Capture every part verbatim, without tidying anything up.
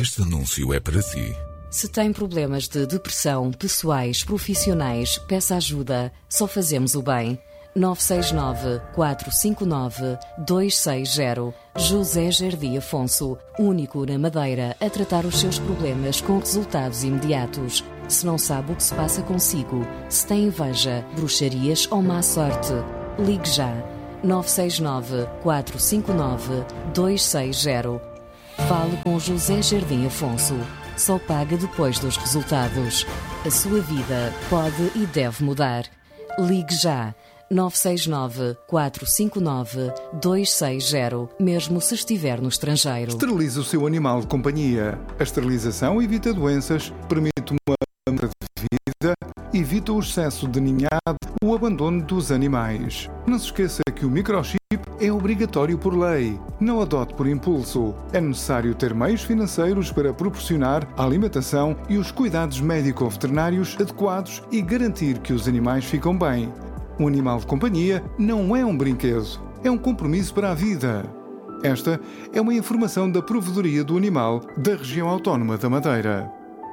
Este anúncio é para si. Se tem problemas de depressão, pessoais, profissionais, peça ajuda. Só fazemos o bem. nove seis nove, quatro cinco nove, dois seis zero. José Jardim Afonso, único na Madeira a tratar os seus problemas com resultados imediatos. Se não sabe o que se passa consigo, se tem inveja, bruxarias ou má sorte, ligue já. nove seis nove, quatro cinco nove, dois seis zero. Fale com José Jardim Afonso. Só paga depois dos resultados. A sua vida pode e deve mudar. Ligue já. nove seis nove, quatro cinco nove, dois seis zero, mesmo se estiver no estrangeiro. Esterilize o seu animal de companhia. A esterilização evita doenças, permite uma mudança de vida, evita o excesso de ninhado, o abandono dos animais. Não se esqueça que o microchip é obrigatório por lei. Não adote por impulso. É necessário ter meios financeiros para proporcionar a alimentação e os cuidados médico-veterinários adequados e garantir que os animais ficam bem. Um animal de companhia não é um brinquedo, é um compromisso para a vida. Esta é uma informação da Provedoria do Animal da Região Autónoma da Madeira.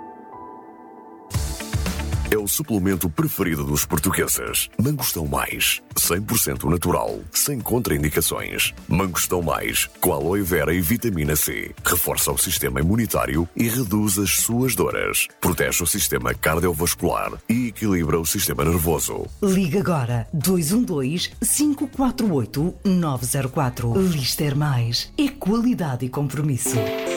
É o suplemento preferido dos portugueses. Mangostão Mais, cem por cento natural, sem contraindicações. Mangostão Mais, com aloe vera e vitamina C. Reforça o sistema imunitário e reduz as suas dores. Protege o sistema cardiovascular e equilibra o sistema nervoso. Liga agora dois um dois, cinco quatro oito, nove zero quatro. Lister Mais é qualidade e compromisso.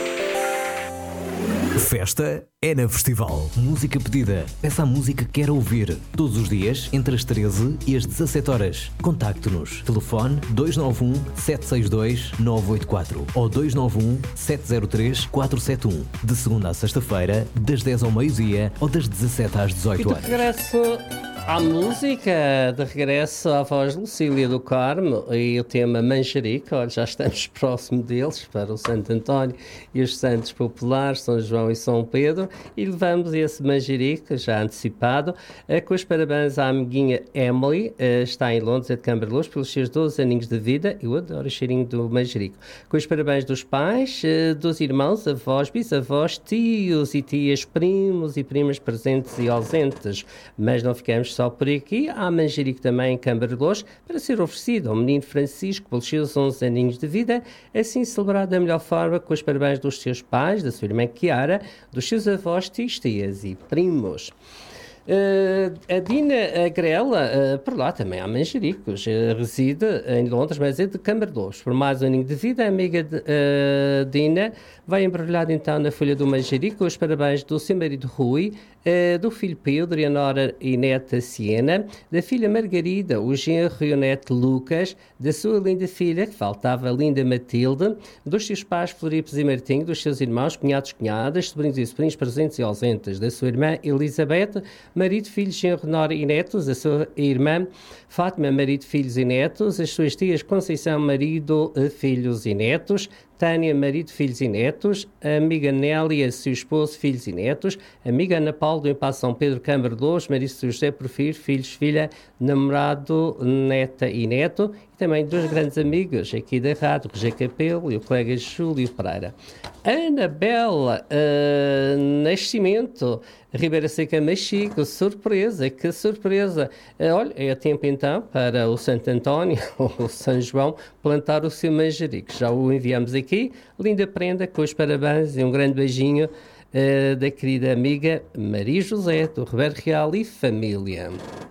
Festa é na Festival. Música pedida. Peça a música que quer ouvir. Todos os dias, entre as treze e as dezassete horas. Contacte-nos. Telefone dois nove um, sete seis dois, nove oito quatro ou dois nove um, sete zero três, quatro sete um. De segunda a sexta-feira, das dez ao meio-dia ou das dezassete às dezoito horas. E de regresso à música, de regresso à voz de Lucília do Carmo e o tema Manjerico. Olha, já estamos próximo deles para o Santo António e os Santos Populares, São João e São Pedro, e levamos esse Manjerico, já antecipado, com os parabéns à amiguinha Emily, está em Londres, é de Camberluz, pelos seus doze aninhos de vida. Eu adoro o cheirinho do Manjerico. Com os parabéns dos pais, dos irmãos, avós, bisavós, tios e tias, primos e primas presentes e ausentes. Mas não ficamos só por aqui. Há Manjerico também em Camberluz para ser oferecido ao menino Francisco pelos seus onze aninhos de vida, assim celebrado da melhor forma com os parabéns dos seus pais, da sua irmã Chiara, dos seus avós, tios, tias e primos. Uh, a Dina Agrela, uh, por lá também há Manjericos, uh, reside em Londres, mas é de Camberluz. Por mais um aninho de vida, a amiga de, uh, Dina vai embrulhada então na folha do Manjerico os parabéns do seu marido Rui, uh, do filho Pedro e a nora e neta Siena, da filha Margarida, o genro e o neto Lucas, da sua linda filha, que faltava a linda Matilde, dos seus pais Floripes e Martinho, dos seus irmãos, cunhados, cunhadas, sobrinhos e sobrinhos presentes e ausentes, da sua irmã Elizabeth, marido, filhos, genro, nora e netos, a sua irmã Fátima, marido, filhos e netos, as suas tias Conceição, marido, filhos e netos, Tânia, marido, filhos e netos, a amiga Nélia, seu esposo, filhos e netos, a amiga Ana Paula, do Impasse São Pedro, Camberluz, marido José Porfírio, filhos, filha, namorado, neta e neto, e também dois grandes amigos aqui da rádio, o Rogério Capelo e o colega Júlio Pereira. Anabela uh, Nascimento, Ribeira Seca, Machico, surpresa, que surpresa. Uh, olha, é tempo então para o Santo António ou o São João plantar o seu manjerico. Já o enviamos aqui, linda prenda, com os parabéns e um grande beijinho uh, da querida amiga Maria José, do Ribeiro Real e família.